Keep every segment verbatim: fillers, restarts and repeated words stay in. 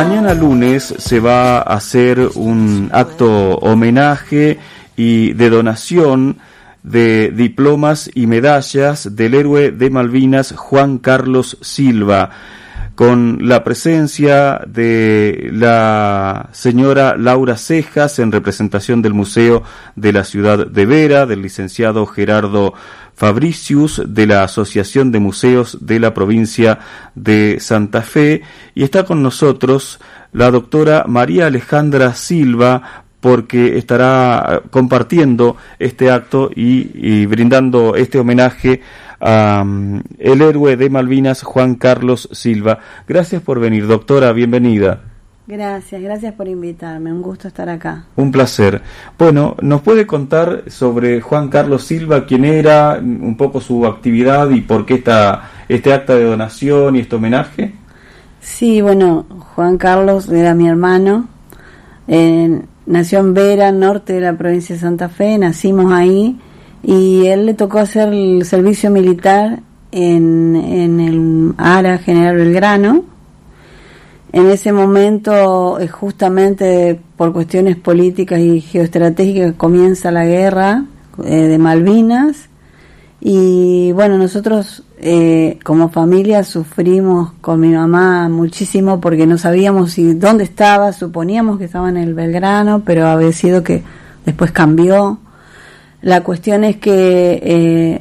mañana lunes se va a hacer un acto homenaje y de donación de diplomas y medallas del héroe de Malvinas Juan Carlos Silva, con la presencia de la señora Laura Cejas en representación del Museo de la Ciudad de Vera, del licenciado Gerardo Fabricius, de la Asociación de Museos de la Provincia de Santa Fe, y está con nosotros la doctora María Alejandra Silva, porque estará compartiendo este acto y, y brindando este homenaje a um, el héroe de Malvinas, Juan Carlos Silva. Gracias por venir, doctora, bienvenida. Gracias, gracias por invitarme, un gusto estar acá. Un placer. Bueno, ¿nos puede contar sobre Juan Carlos Silva, quién era, un poco su actividad y por qué esta, este acta de donación y este homenaje? Sí, bueno, Juan Carlos era mi hermano, eh, nació en Vera, norte de la provincia de Santa Fe, nacimos ahí, y él le tocó hacer el servicio militar en, en el ARA General Belgrano. En ese momento, justamente por cuestiones políticas y geoestratégicas, comienza la guerra eh, de Malvinas, y bueno, nosotros eh, como familia sufrimos con mi mamá muchísimo porque no sabíamos si dónde estaba, suponíamos que estaba en el Belgrano, pero había sido que después cambió. La cuestión es que eh,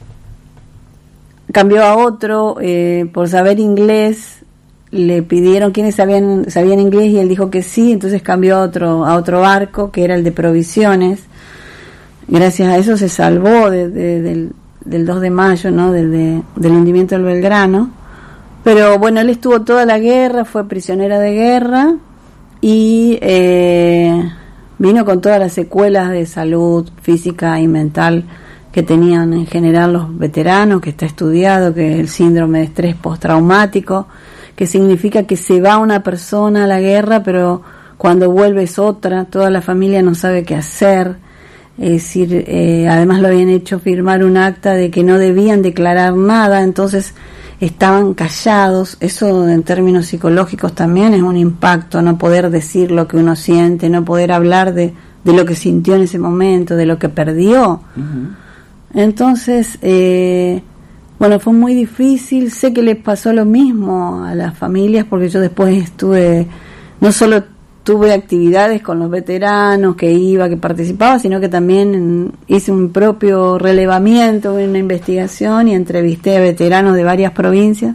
cambió a otro, eh, por saber inglés, le pidieron quiénes sabían, sabían inglés y él dijo que sí, entonces cambió a otro, a otro barco que era el de provisiones. Gracias a eso se salvó de, de, del, del dos de mayo, ¿no? Del, de, del hundimiento del Belgrano. Pero bueno, él estuvo toda la guerra, fue prisionero de guerra y eh, vino con todas las secuelas de salud física y mental que tenían en general los veteranos, que está estudiado, que es el síndrome de estrés postraumático, que significa que se va una persona a la guerra, pero cuando vuelve es otra, toda la familia no sabe qué hacer. Es decir, eh, además lo habían hecho firmar un acta de que no debían declarar nada, entonces estaban callados. Eso en términos psicológicos también es un impacto, no poder decir lo que uno siente, no poder hablar de, de lo que sintió en ese momento, de lo que perdió. Uh-huh. Entonces, eh, bueno, fue muy difícil. Sé que les pasó lo mismo a las familias, porque yo después estuve, no solo tuve actividades con los veteranos, que iba, que participaba, sino que también hice un propio relevamiento, una investigación y entrevisté a veteranos de varias provincias.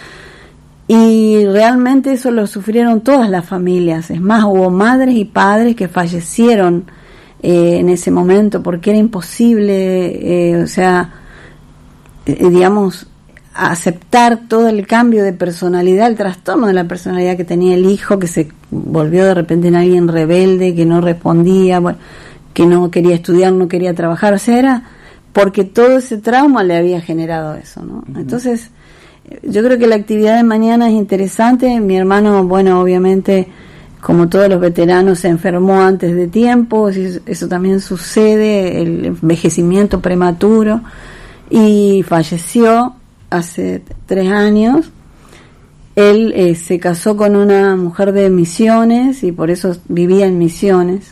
Y realmente eso lo sufrieron todas las familias. Es más, hubo madres y padres que fallecieron eh, en ese momento porque era imposible, eh, o sea, eh, digamos, aceptar todo el cambio de personalidad, el trastorno de la personalidad que tenía el hijo, que se volvió de repente en alguien rebelde, que no respondía, bueno, que no quería estudiar, no quería trabajar. O sea, era porque todo ese trauma le había generado eso, ¿no? Uh-huh. Entonces, yo creo que la actividad de mañana es interesante. Mi hermano, bueno, obviamente, como todos los veteranos, se enfermó antes de tiempo. Eso también sucede, el envejecimiento prematuro, y falleció hace tres años. Él eh, se casó con una mujer de Misiones y por eso vivía en Misiones.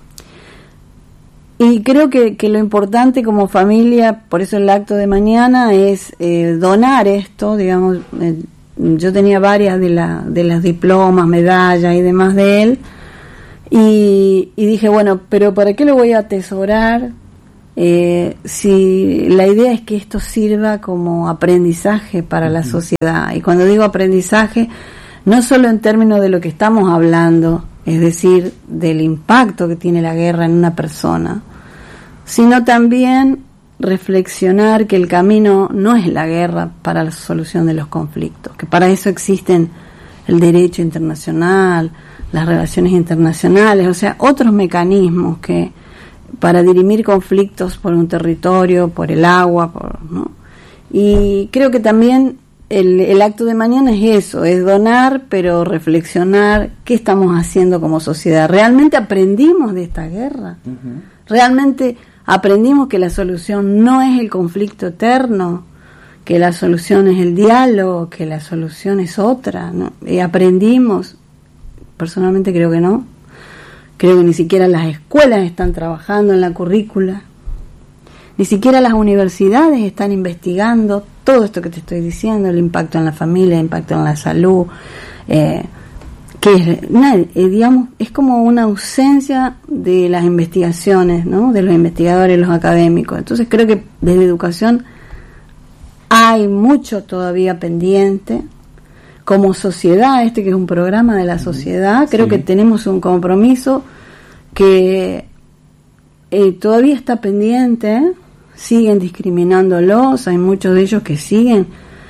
Y creo que, que lo importante como familia, por eso el acto de mañana, es eh, donar esto, digamos. Eh, yo tenía varias de, la, de las diplomas, medallas y demás de él, y, y dije, bueno, pero ¿para qué lo voy a atesorar? Eh, si la idea es que esto sirva como aprendizaje para la sociedad. Y cuando digo aprendizaje, no solo en términos de lo que estamos hablando, es decir, del impacto que tiene la guerra en una persona, sino también reflexionar que el camino no es la guerra para la solución de los conflictos, que para eso existen el derecho internacional, las relaciones internacionales, o sea, otros mecanismos que para dirimir conflictos por un territorio, por el agua, por, ¿no? Y creo que también el, el acto de mañana es eso, es donar, pero reflexionar qué estamos haciendo como sociedad. ¿Realmente aprendimos de esta guerra? Uh-huh. ¿Realmente aprendimos que la solución no es el conflicto eterno, que la solución es el diálogo, que la solución es otra, ¿no? Y aprendimos personalmente creo que no. Creo que ni siquiera las escuelas están trabajando en la currícula. Ni siquiera las universidades están investigando todo esto que te estoy diciendo, el impacto en la familia, el impacto en la salud, eh, que es, nada, eh, digamos, es como una ausencia de las investigaciones, ¿no? De los investigadores, los académicos. Entonces creo que desde educación hay mucho todavía pendiente. Como sociedad, este que es un programa de la sociedad, creo sí. que tenemos un compromiso que eh, todavía está pendiente, ¿eh? Siguen discriminándolos, hay muchos de ellos que siguen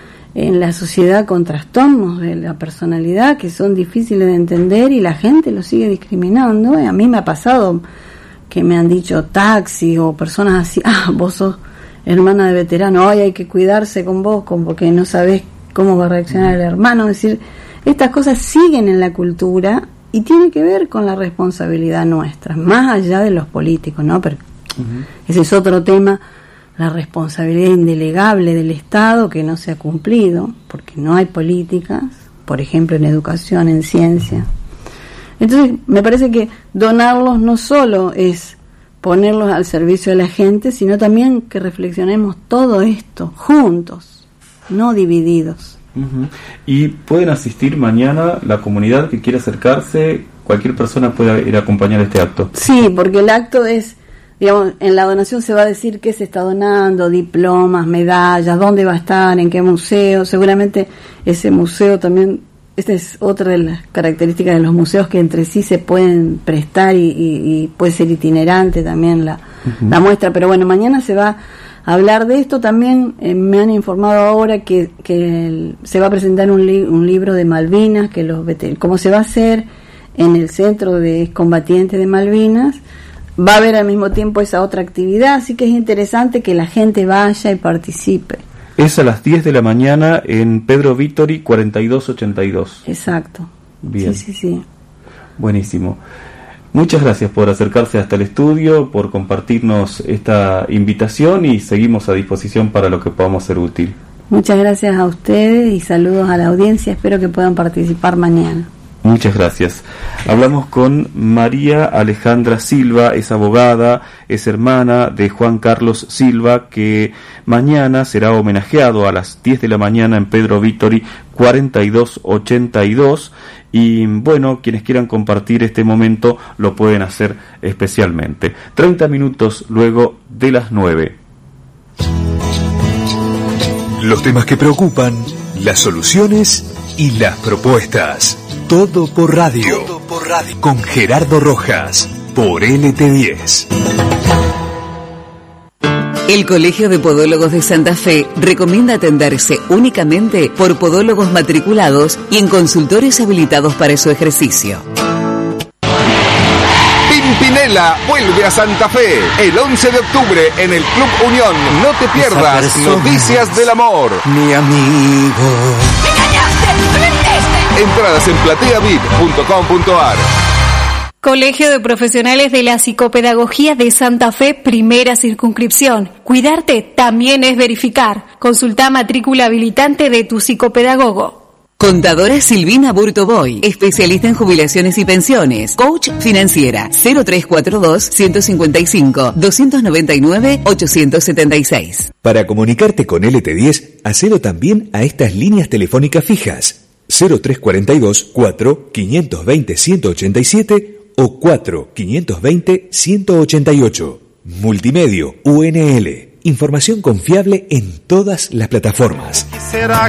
en la sociedad con trastornos de la personalidad que son difíciles de entender y la gente los sigue discriminando. A mí me ha pasado que me han dicho taxi o personas así, ah, vos sos hermana de veterano, ay, hay que cuidarse con vos porque no sabés cómo va a reaccionar el hermano. Es decir, estas cosas siguen en la cultura y tiene que ver con la responsabilidad nuestra, más allá de los políticos, ¿no? Pero uh-huh. ese es otro tema, la responsabilidad indelegable del Estado que no se ha cumplido, porque no hay políticas, por ejemplo, en educación, en ciencia. Entonces, me parece que donarlos no solo es ponerlos al servicio de la gente, sino también que reflexionemos todo esto juntos, no divididos. Uh-huh. Y pueden asistir mañana la comunidad que quiera acercarse, cualquier persona puede ir a acompañar este acto. Sí, porque el acto es, digamos, en la donación se va a decir qué se está donando, diplomas, medallas, dónde va a estar, en qué museo. Seguramente ese museo también, esta es otra de las características de los museos, que entre sí se pueden prestar y, y, y puede ser itinerante también la, uh-huh. la muestra. Pero bueno, mañana se va a hablar de esto. También eh, me han informado ahora que, que el, se va a presentar un, li, un libro de Malvinas, que los veter- como se va a hacer en el Centro de Combatientes de Malvinas, va a haber al mismo tiempo esa otra actividad, así que es interesante que la gente vaya y participe. Es a las diez de la mañana en Pedro Vittori cuarenta y dos ochenta y dos. Exacto. Bien. Sí, sí, sí. Buenísimo. Muchas gracias por acercarse hasta el estudio, por compartirnos esta invitación y seguimos a disposición para lo que podamos ser útil. Muchas gracias a ustedes y saludos a la audiencia, espero que puedan participar mañana. Muchas gracias. Hablamos con María Alejandra Silva, es abogada, es hermana de Juan Carlos Silva, que mañana será homenajeado a las diez de la mañana en Pedro Vittori cuarenta y dos ochenta y dos. Y bueno, quienes quieran compartir este momento lo pueden hacer especialmente. treinta minutos luego de las nueve. Los temas que preocupan, las soluciones y las propuestas. Todo por radio. Todo por radio. Con Gerardo Rojas, por L T diez. El Colegio de Podólogos de Santa Fe recomienda atenderse únicamente por podólogos matriculados y en consultores habilitados para su ejercicio. Pimpinela vuelve a Santa Fe el once de octubre en el Club Unión. No te pierdas Noticias del Amor. Mi amigo. ¡Me engañaste! ¡Me mentiste! Entradas en platea vip punto com punto a r. Colegio de Profesionales de la Psicopedagogía de Santa Fe, primera circunscripción. Cuidarte también es verificar. Consulta matrícula habilitante de tu psicopedagogo. Contadora Silvina Burtoboy, especialista en jubilaciones y pensiones, coach financiera, cero tres cuatro dos, uno cinco cinco, dos nueve nueve, ocho siete seis. Para comunicarte con L T diez, hacelo también a estas líneas telefónicas fijas, cero tres cuatro dos, cuatro, cinco dos cero, uno ocho siete o cuatro, cinco dos cero, uno ocho ocho. Multimedio U N L, información confiable en todas las plataformas.